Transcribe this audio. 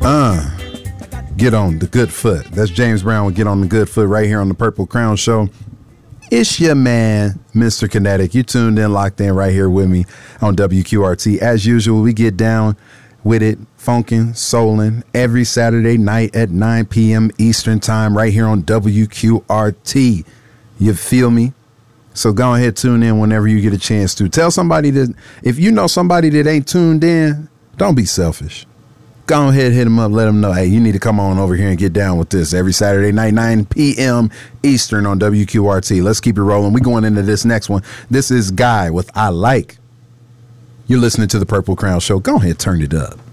Get on the good foot. That's James Brown with Get on the Good Foot right here on the Purple Crown Show. It's your man, Mr. Kinetic. You tuned in, locked in right here with me on WQRT. As usual, we get down with it, funkin', soulin' every Saturday night at 9 p.m. Eastern time right here on WQRT. You feel me? So go ahead, tune in whenever you get a chance to. Tell somebody that if you know somebody that ain't tuned in, don't be selfish. Go ahead, hit them up, let them know, hey, you need to come on over here and get down with this every Saturday night, 9 p.m. Eastern on WQRT. Let's keep it rolling. We going into this next one. This is Guy with I Like. You're listening to the Purple Crown Show. Go ahead, turn it up.